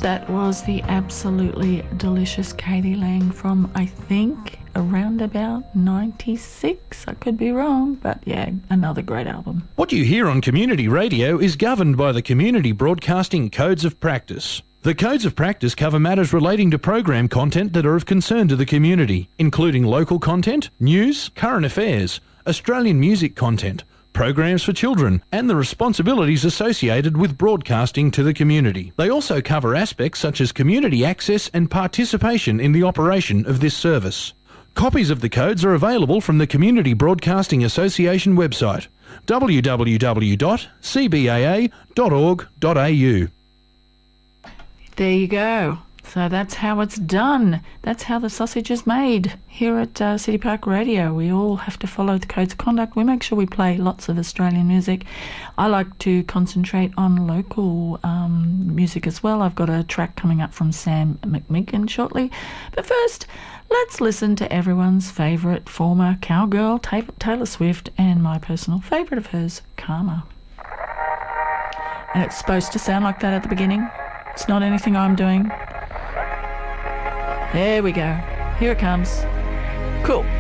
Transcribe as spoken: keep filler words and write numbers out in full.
That was the absolutely delicious Katie Lang from, I think, around about ninety-six. I could be wrong, but yeah, another great album. What you hear on community radio is governed by the Community Broadcasting Codes of Practice. The Codes of Practice cover matters relating to program content that are of concern to the community, including local content, news, current affairs, Australian music content, programs for children, and the responsibilities associated with broadcasting to the community. They also cover aspects such as community access and participation in the operation of this service. Copies of the codes are available from the Community Broadcasting Association website, w w w dot c b a a dot org dot a u. There you go. So that's how it's done. That's how the sausage is made here at uh, City Park Radio. We all have to follow the codes of conduct. We make sure we play lots of Australian music. I like to concentrate on local um, music as well. I've got a track coming up from Sam McMicken shortly. But first, let's listen to everyone's favourite former cowgirl, Taylor Swift, and my personal favourite of hers, Karma. And it's supposed to sound like that at the beginning. It's not anything I'm doing. There we go. Here it comes. Cool.